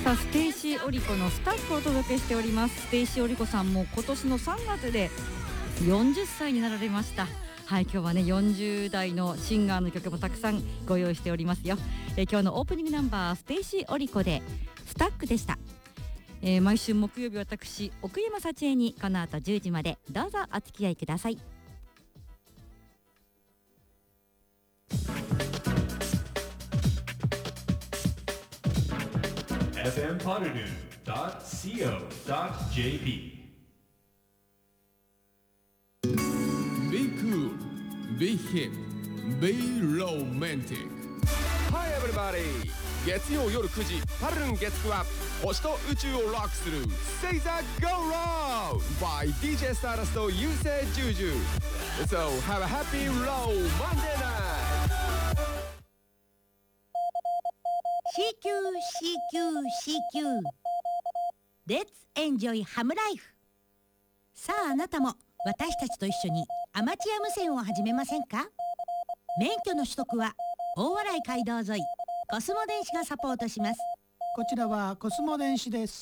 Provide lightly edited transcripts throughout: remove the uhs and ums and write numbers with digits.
さあステイシーオリコのスタッフをお届けしております。ステイシーオリコさんも今年の3月で40歳になられました。はい、今日はね40代のシンガーの曲もたくさんご用意しておりますよ。今日のオープニングナンバーステイシーオリコでスタックでした。毎週木曜日私奥山幸恵にこの後10時までどうぞお付き合いください。 fmpotterdoo.co.jp Be cool, be hip, be romantic. Hi everybody! 月曜夜9時パルルン月9は星と宇宙をロックする Say that go round by DJ Stardust と優勢ジュージュー So have a happy low Monday night! CQ Let's enjoy ハムライフ。さああなたも私たちと一緒にアマチュア無線を始めませんか？免許の取得は大洗街道沿いコスモ電子がサポートします。 こちらはコスモ電子です。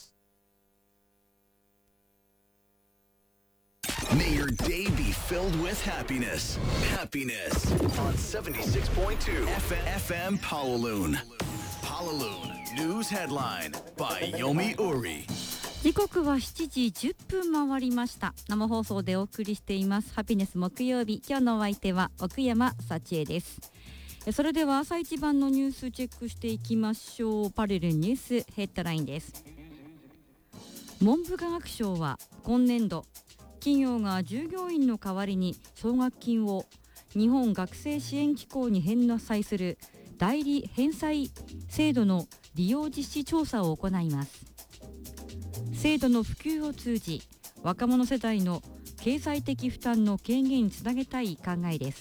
May your day be filled with happiness. Happiness on 76.2 FM Pawaloon. Pawaloon News Headline by Yomi Uri. 時刻は7時10分回りました。生放送でお送りしていますハピネス木曜日。今日のお相手は奥山幸恵です。それでは朝一番のニュースチェックしていきましょう。パレルニュースヘッドラインです。文部科学省は今年度企業が従業員の代わりに奨学金を日本学生支援機構に返済する代理返済制度の利用実施調査を行います。制度の普及を通じ若者世代の経済的負担の軽減につなげたい考えです。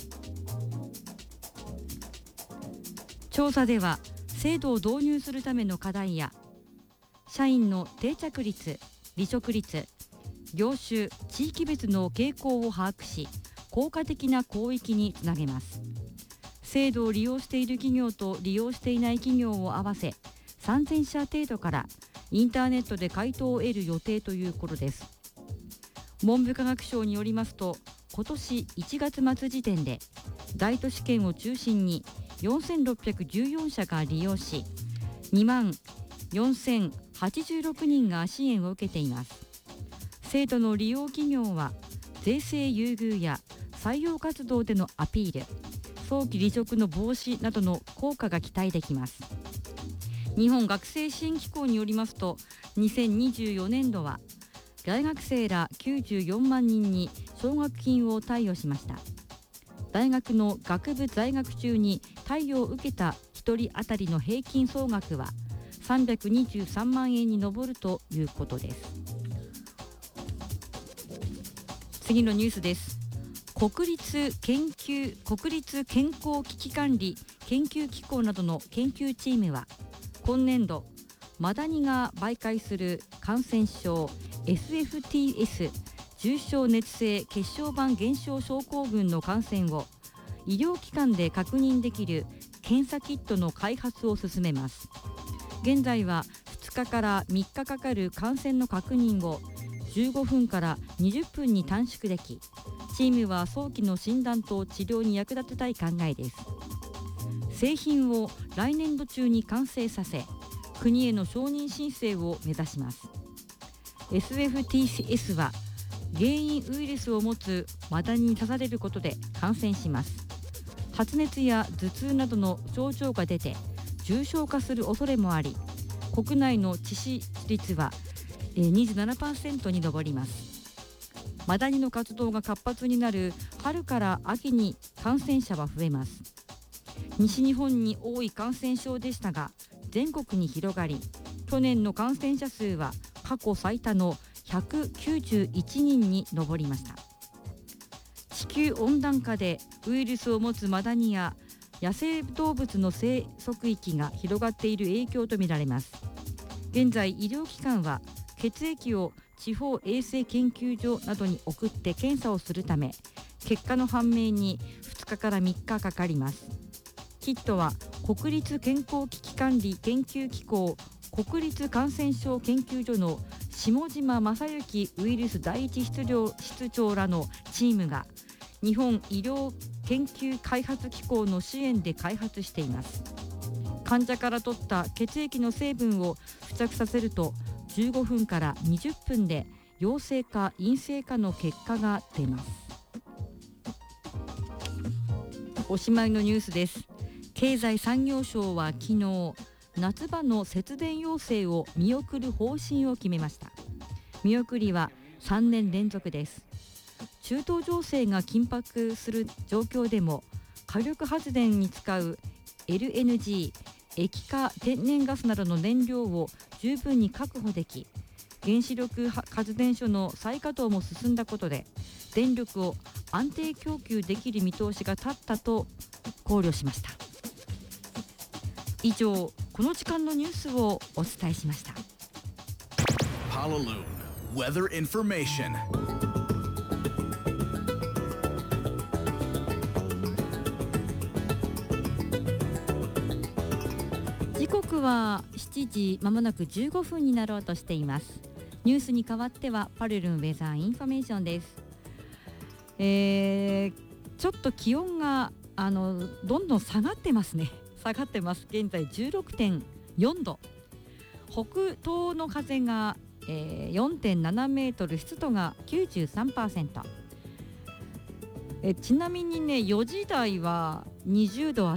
調査では制度を導入するための課題や社員の定着率、離職率、業種、地域別の傾向を把握し効果的な広域につなげます。制度を利用している企業と利用していない企業を合わせ3000社程度からインターネットで回答を得る予定ということです。文部科学省によりますと今年1月末時点で大都市圏を中心に4614社が利用し2万4086人が支援を受けています。制度の利用企業は税制優遇や採用活動でのアピール、早期離職の防止などの効果が期待できます。日本学生支援機構によりますと2024年度は大学生ら94万人に奨学金を貸与しました。大学の学部在学中に貸与を受けた1人当たりの平均総額は323万円に上るということです。次のニュースです。国立健康危機管理研究機構などの研究チームは今年度マダニが媒介する感染症 SFTS 重症熱性血小板減少症候群の感染を医療機関で確認できる検査キットの開発を進めます。現在は2日から3日かかる感染の確認を15分から20分に短縮でき、チームは早期の診断と治療に役立てたい考えです。製品を来年度中に完成させ国への承認申請を目指します。 SFTS は原因ウイルスを持つマダニに刺されることで感染します。発熱や頭痛などの症状が出て重症化する恐れもあり、国内の致死率は 27% に上ります。マダニの活動が活発になる春から秋に感染者は増えます。西日本に多い感染症でしたが全国に広がり、去年の感染者数は過去最多の191人に上りました。地球温暖化でウイルスを持つマダニや野生動物の生息域が広がっている影響とみられます。現在医療機関は血液を地方衛生研究所などに送って検査をするため結果の判明に2日から3日かかります。キットは国立健康危機管理研究機構国立感染症研究所の下島正幸ウイルス第一室長らのチームが日本医療研究開発機構の支援で開発しています。患者から取った血液の成分を付着させると15分から20分で陽性か陰性かの結果が出ます。おしまいのニュースです。経済産業省は昨日、夏場の節電要請を見送る方針を決めました。見送りは3年連続です。中東情勢が緊迫する状況でも火力発電に使う LNG 液化天然ガスなどの燃料を十分に確保でき、原子力発電所の再稼働も進んだことで電力を安定供給できる見通しが立ったと考慮しました。以上、この時間のニュースをお伝えしました。 Palaloon Weather Information. 時刻は7時まもなく15分になろうとしています。ニュースに代わってはパルルンウェザーインフォメーションです。ちょっと気温がどんどん下がってますね。下がってます。現在 16.4 度、北東の風が、4.7 メートル、湿度が 93%。ちなみにね、4時台は20度あって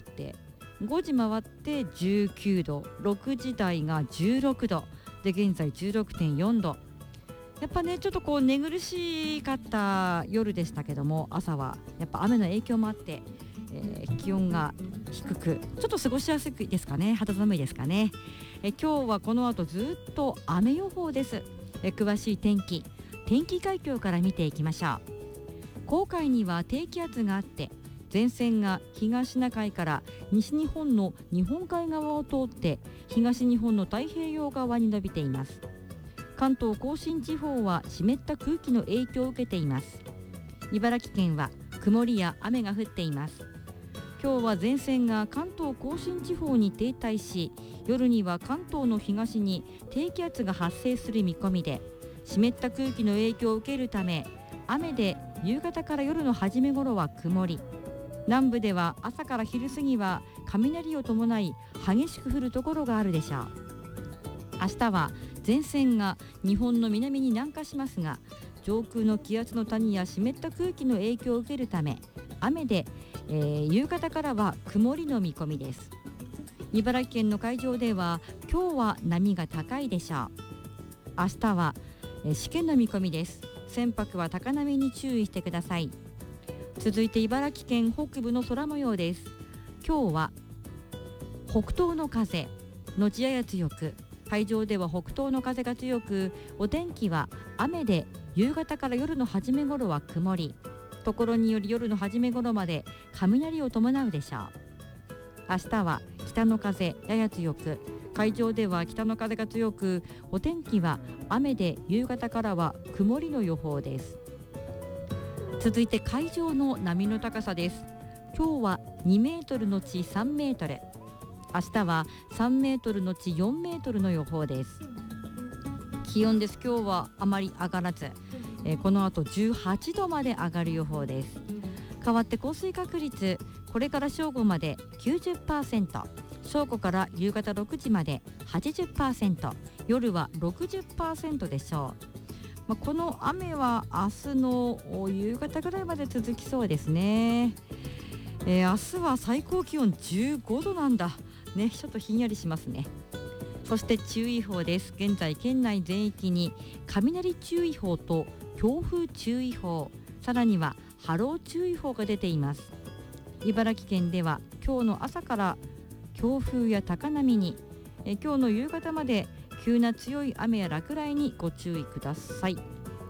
、5時回って19度、6時台が16度で、現在 16.4 度。やっぱね、ちょっとこう寝苦しかった夜でしたけども、朝はやっぱ雨の影響もあって、気温が低く、ちょっと過ごしやすいですかね。肌寒いですかね。今日はこの後ずっと雨予報です。詳しい天気概況から見ていきましょう。黄海には低気圧があって、前線が東シナ海から西日本の日本海側を通って東日本の太平洋側に伸びています。関東甲信地方は湿った空気の影響を受けています。茨城県は曇りや雨が降っています。今日は前線が関東甲信地方に停滞し、夜には関東の東に低気圧が発生する見込みで、湿った空気の影響を受けるため雨で、夕方から夜の初め頃は曇り、南部では朝から昼過ぎは雷を伴い激しく降るところがあるでしょう。明日は前線が日本の南に南下しますが、上空の気圧の谷や湿った空気の影響を受けるため雨で、夕方からは曇りの見込みです。茨城県の海上では今日は波が高いでしょう。明日は、しけの見込みです。船舶は高波に注意してください。続いて茨城県北部の空模様です。今日は北東の風のちやや強く、海上では北東の風が強く、お天気は雨で、夕方から夜の初め頃は曇り、ところにより夜の初め頃まで雷を伴うでしょう。明日は北の風やや強く、海上では北の風が強く、お天気は雨で、夕方からは曇りの予報です。続いて海上の波の高さです。今日は2メートルのち3メートル、明日は3メートルのち4メートルの予報です。気温です。今日はあまり上がらず、この後18度まで上がる予報です。代わって降水確率、これから正午まで 90%、 正午から夕方6時まで 80%、 夜は 60% でしょう。この雨は明日の夕方ぐらいまで続きそうですね。明日は最高気温15度なんだね。ちょっとひんやりしますね。そして注意報です。現在県内全域に雷注意報と強風注意報、さらには波浪注意報が出ています。茨城県では今日の朝から強風や高波に、今日の夕方まで急な強い雨や落雷にご注意ください。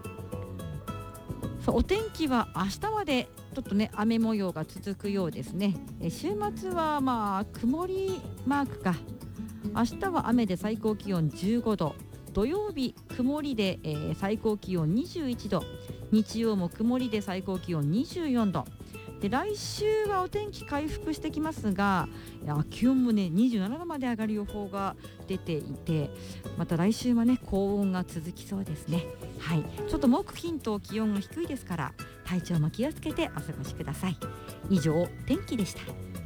お天気は明日までちょっとね、雨模様が続くようですね。週末は曇りマークか。明日は雨で最高気温15度、土曜日曇りで、最高気温21度、日曜も曇りで最高気温24度、 で来週はお天気回復してきますが、気温もね27度まで上がる予報が出ていて、また来週はね高温が続きそうですね。はい、ちょっと木金と気温が低いですから体調も気をつけてお過ごしください。以上天気でした。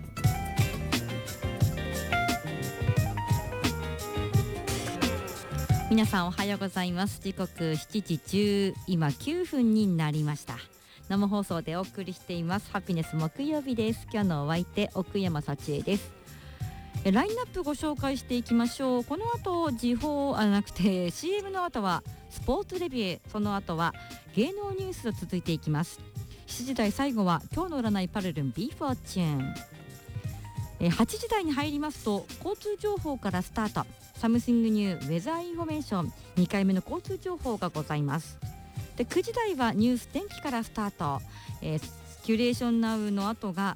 皆さんおはようございます。時刻7時10今9分になりました。生放送でお送りしていますハピネス木曜日です。今日のお相手奥山幸恵です。ラインナップご紹介していきましょう。この後時報なくて CM の後はスポーツレビュー、その後は芸能ニュースと続いていきます。7時台最後は今日の占いパルルン B フォーチューン。8時台に入りますと交通情報からスタート。サムシングニューウェザーインフォメーション2回目の交通情報がございます。で9時台はニュース天気からスタート。キュレーションナウの後が、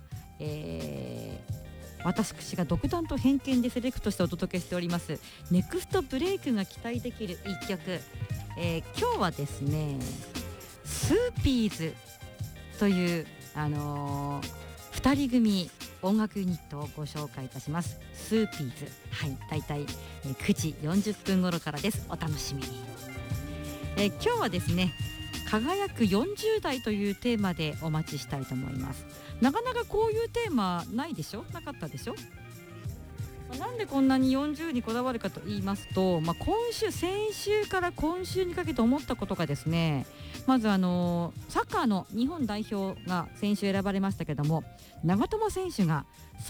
私が独断と偏見でセレクトしてお届けしておりますネクストブレイクが期待できる1曲、今日はですねスーピーズという、2人組音楽ユニットをご紹介いたします。スーピーズ、はい、だいたい9時40分頃からです。お楽しみに。今日はですね輝く40代というテーマでお待ちしたいと思います。なかなかこういうテーマないでしょ、なかったでしょ。なんでこんなに40にこだわるかと言いますと、先週から今週にかけて思ったことがですね、まずサッカーの日本代表が先週選ばれましたけども、長友選手が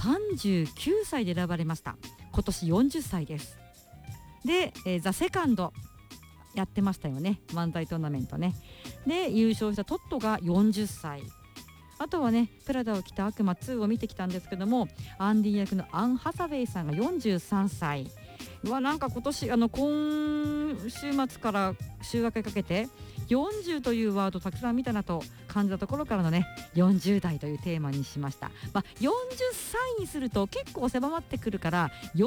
39歳で選ばれました。今年40歳です。で、ザ・セカンドやってましたよね、漫才トーナメントね。で優勝したトットが40歳。あとはねプラダを着た悪魔2を見てきたんですけども、アンディ役のアン・ハサウェイさんが43歳。なんか今年今週末から週明けにかけて40というワードたくさん見たなと感じたところからのね40代というテーマにしました。40歳にすると結構狭まってくるから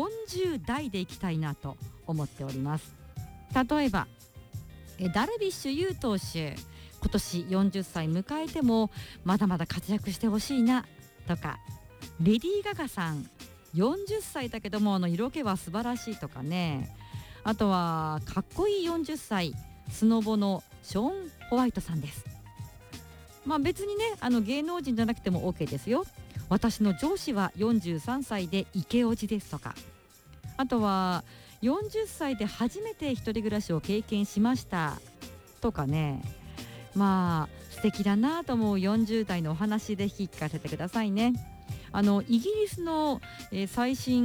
40代でいきたいなと思っております。例えばダルビッシュ有投手、今年40歳迎えてもまだまだ活躍してほしいなとか、レディー・ガガさん40歳だけども色気は素晴らしいとかね。あとはかっこいい40歳スノボのショーン・ホワイトさんです。別にね芸能人じゃなくても OK ですよ。私の上司は43歳でイケオジですとか、あとは40歳で初めて一人暮らしを経験しましたとかね。素敵だなと思う40代のお話で聞かせてくださいね。イギリスの、最新